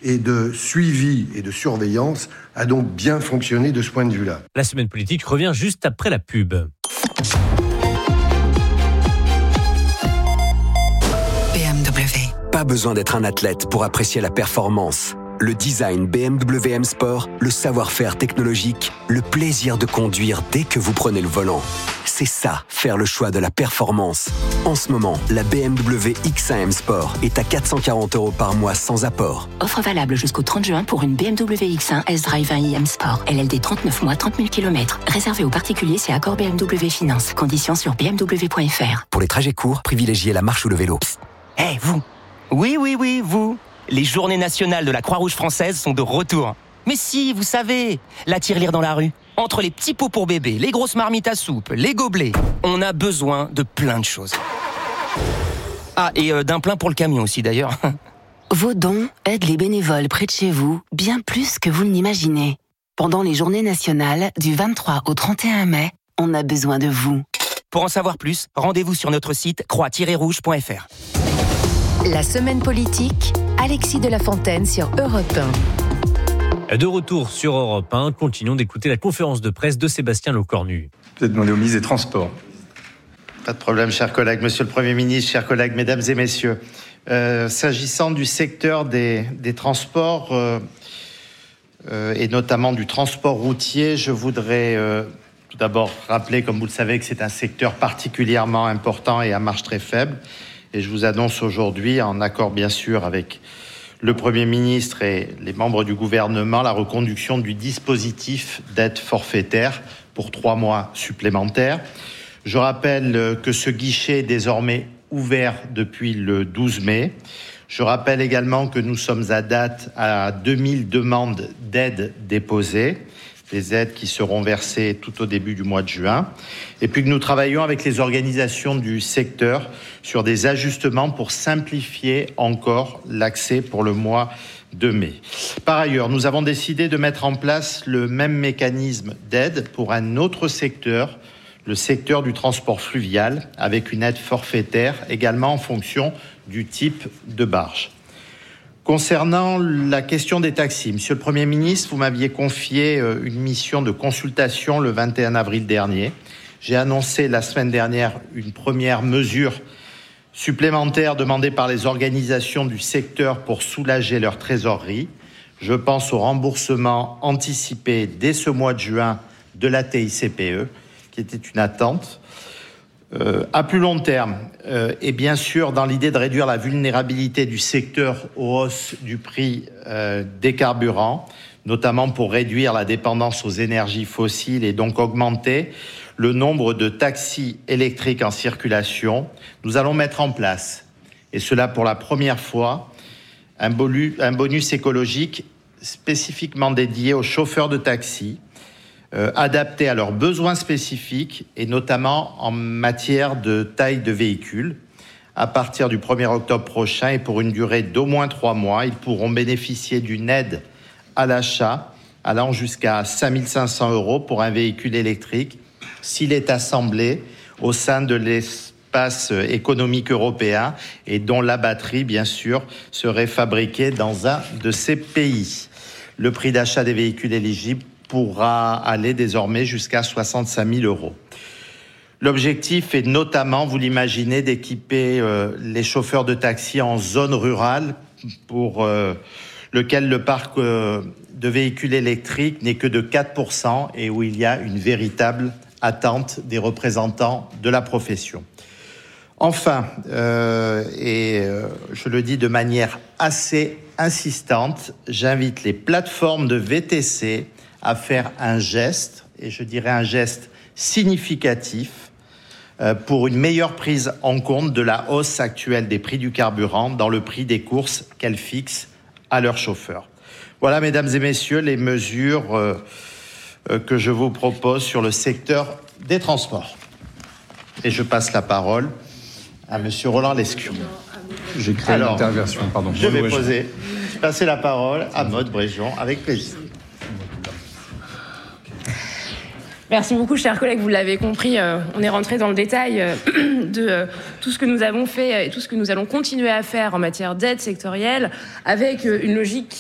et de suivi et de surveillance a donc bien fonctionné de ce point de vue-là. La semaine politique revient juste après la pub. BMW. Pas besoin d'être un athlète pour apprécier la performance. Le design BMW M Sport, le savoir-faire technologique, le plaisir de conduire dès que vous prenez le volant. C'est ça, faire le choix de la performance. En ce moment, la BMW X1 M Sport est à 440 € par mois sans apport. Offre valable jusqu'au 30 juin pour une BMW X1 S-Drive 1i M Sport. LLD 39 mois, 30 000 km. Réservé aux particuliers, c'est accord BMW Finance. Conditions sur bmw.fr. Pour les trajets courts, privilégiez la marche ou le vélo. Hé, vous! Oui, vous! Les journées nationales de la Croix-Rouge française sont de retour. Mais si, vous savez, la tirelire dans la rue. Entre les petits pots pour bébé, les grosses marmites à soupe, les gobelets, on a besoin de plein de choses. Ah, et d'un plein pour le camion aussi d'ailleurs. Vos dons aident les bénévoles près de chez vous bien plus que vous ne l'imaginez. Pendant les journées nationales, du 23 au 31 mai, on a besoin de vous. Pour en savoir plus, rendez-vous sur notre site croix-rouge.fr. La semaine politique, Alexis de la Fontaine sur Europe 1. De retour sur Europe 1, continuons d'écouter la conférence de presse de Sébastien Lecornu. Vous êtes demandé au ministre des Transports. Pas de problème, chers collègues. Monsieur le Premier ministre, chers collègues, mesdames et messieurs. S'agissant du secteur des transports et notamment du transport routier, je voudrais tout d'abord rappeler, comme vous le savez, que c'est un secteur particulièrement important et à marge très faible. Et je vous annonce aujourd'hui, en accord bien sûr avec le Premier ministre et les membres du gouvernement, la reconduction du dispositif d'aide forfaitaire pour 3 mois supplémentaires. Je rappelle que ce guichet est désormais ouvert depuis le 12 mai. Je rappelle également que nous sommes à date à 2000 demandes d'aide déposées, des aides qui seront versées tout au début du mois de juin. Et puis que nous travaillons avec les organisations du secteur sur des ajustements pour simplifier encore l'accès pour le mois de mai. Par ailleurs, nous avons décidé de mettre en place le même mécanisme d'aide pour un autre secteur, le secteur du transport fluvial, avec une aide forfaitaire également en fonction du type de barge. Concernant la question des taxis, Monsieur le Premier ministre, vous m'aviez confié une mission de consultation le 21 avril dernier. J'ai annoncé la semaine dernière une première mesure supplémentaire demandée par les organisations du secteur pour soulager leur trésorerie. Je pense au remboursement anticipé dès ce mois de juin de la TICPE, qui était une attente. À plus long terme, et bien sûr dans l'idée de réduire la vulnérabilité du secteur aux hausses du prix des carburants, notamment pour réduire la dépendance aux énergies fossiles et donc augmenter le nombre de taxis électriques en circulation, nous allons mettre en place, et cela pour la première fois, un bonus écologique spécifiquement dédié aux chauffeurs de taxi, adaptés à leurs besoins spécifiques et notamment en matière de taille de véhicule. À partir du 1er octobre prochain et pour une durée d'au moins 3 mois, ils pourront bénéficier d'une aide à l'achat allant jusqu'à 5 500 € pour un véhicule électrique s'il est assemblé au sein de l'espace économique européen et dont la batterie, bien sûr, serait fabriquée dans un de ces pays. Le prix d'achat des véhicules éligibles pourra aller désormais jusqu'à 65 000 €. L'objectif est notamment, vous l'imaginez, d'équiper les chauffeurs de taxi en zone rurale pour lequel le parc de véhicules électriques n'est que de 4% et où il y a une véritable attente des représentants de la profession. Enfin, je le dis de manière assez insistante, j'invite les plateformes de VTC à faire un geste, et je dirais un geste significatif, pour une meilleure prise en compte de la hausse actuelle des prix du carburant dans le prix des courses qu'elles fixent à leurs chauffeurs. Voilà, mesdames et messieurs, les mesures que je vous propose sur le secteur des transports. Et je passe la parole à Monsieur Roland Lescure. J'ai créé l'interversion, pardon. Je vais passer la parole à Maude Bréjon, avec plaisir. Merci beaucoup, chers collègues. Vous l'avez compris, on est rentré dans le détail de tout ce que nous avons fait et tout ce que nous allons continuer à faire en matière d'aide sectorielle, avec une logique